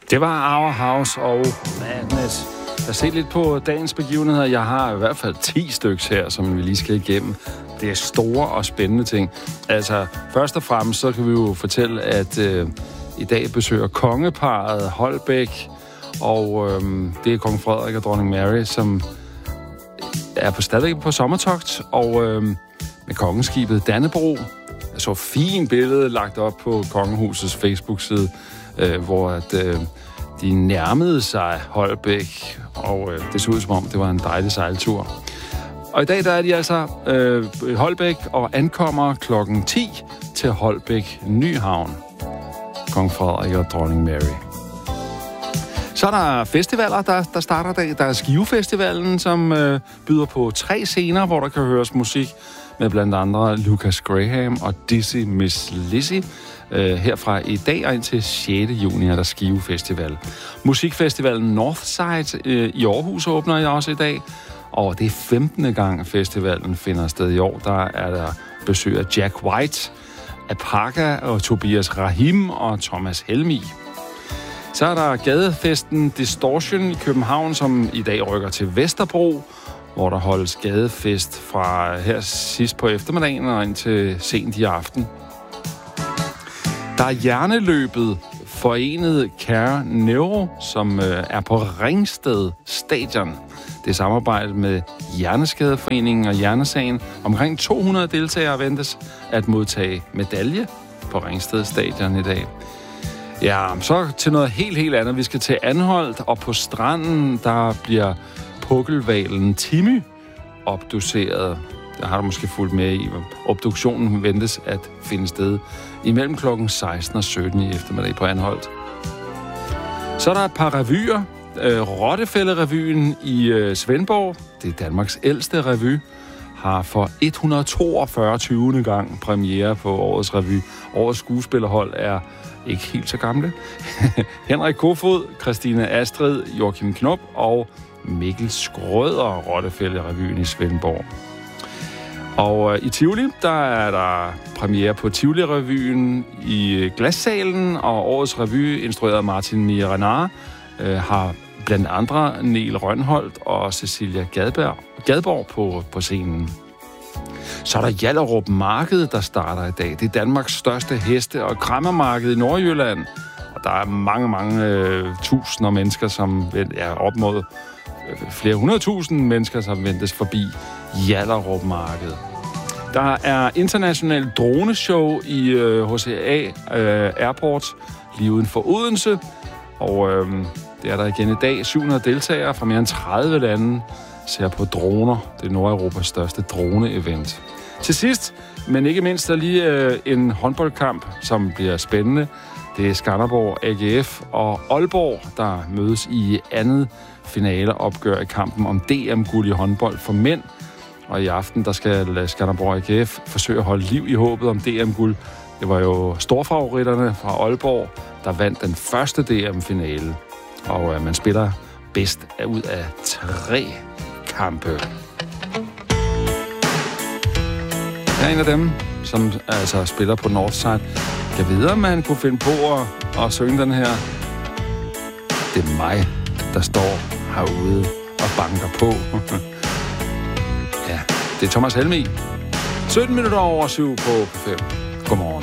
Det var Our House og Madness. Jeg ser lidt på dagens begivenheder. Jeg har i hvert fald 10 stykker her, som vi lige skal igennem. Det er store og spændende ting. Altså, først og fremmest, så kan vi jo fortælle, at i dag besøger kongeparret Holbæk, og det er kong Frederik og dronning Mary, som er stadigvæk på sommertogt, og med kongeskibet Dannebrog. Jeg så et fint billede lagt op på kongehusets Facebook-side, hvor at, de nærmede sig Holbæk, og det så ud som om, det var en dejlig sejltur. Og i dag der er de altså Holbæk og ankommer klokken 10 til Holbæk Nyhavn. Kong Frederik og dronning Mary. Så er der festivaler, der starter i dag. Der er Skivefestivalen, som byder på 3 scener, hvor der kan høres musik med blandt andre Lucas Graham og Dizzy Miss Lizzy. Herfra i dag og indtil 6. juni er der Skivefestival. Musikfestivalen Northside i Aarhus åbner jeg også i dag. Og det er 15. gang festivalen finder sted i år. Der er der besøg af Jack White, Apaka og Tobias Rahim og Thomas Helmig. Så er der gadefesten Distortion i København, som i dag rykker til Vesterbro, hvor der holdes gadefest fra her sidst på eftermiddagen og indtil sent i aften. Der er hjerneløbet Forenet Care Neuro, som er på Ringsted Stadion. Det er samarbejde med Hjerneskadeforeningen og Hjernesagen. Omkring 200 deltagere ventes at modtage medalje på Ringsted Stadion i dag. Ja, så til noget helt andet. Vi skal til Anholt, og på stranden, der bliver pukkelhvalen Timmy obduceret. Der har du måske fulgt med i. Obduktionen ventes at finde sted imellem klokken 16 og 17 i eftermiddag på Anholt. Så er der et par revyer. Rottefællerevyen i Svendborg, det er Danmarks ældste revy, har for 142. gang premiere på årets revy. Årets skuespillerhold er ikke helt så gamle. Henrik Kofod, Christine Astrid, Joachim Knop og Mikkel Skrøder, Rottefællerevyen i Svendborg. Og i Tivoli, der er der premiere på Tivoli-revyen i Glassalen, og årets revy, instrueret af Martin Mierenard, har blandt andre Niel Rønholdt og Cecilia Gadborg på scenen. Så er der Hjallerup Marked, der starter i dag. Det er Danmarks største heste- og kræmmermarked i Nordjylland. Og der er mange tusinder mennesker, som er op mod flere 100.000 mennesker, som ventes forbi Hjallerup Marked. Der er international droneshow i HCA Airport lige uden for Odense. Og det er der igen i dag. 700 deltagere fra mere end 30 lande ser på droner. Det er Nordeuropas største drone-event. Til sidst, men ikke mindst, der lige en håndboldkamp, som bliver spændende. Det er Skanderborg AGF og Aalborg, der mødes i andet finaleopgør i kampen om DM-guld i håndbold for mænd. Og i aften, der skal Skanderborg AGF forsøge at holde liv i håbet om DM-guld. Det var jo storfavoritterne fra Aalborg, der vandt den første DM-finale. Og man spiller bedst ud af 3 kampe. Jeg er en af dem, som altså spiller på Northside. Jeg ved, om man kunne finde på at synge den her. Det er mig, der står herude og banker på. Ja, det er Thomas Helmig. 17 minutter over 7 på 5. Godmorgen.